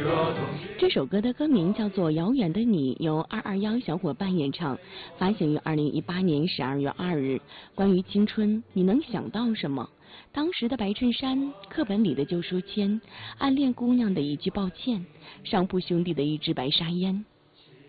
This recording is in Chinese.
这首歌的歌名叫做《遥远的你》，由221小伙伴演唱，发行于2018年12月2日。关于青春，你能想到什么？当时的白衬衫，课本里的旧书签，暗恋姑娘的一句抱歉，上铺兄弟的一支白沙烟。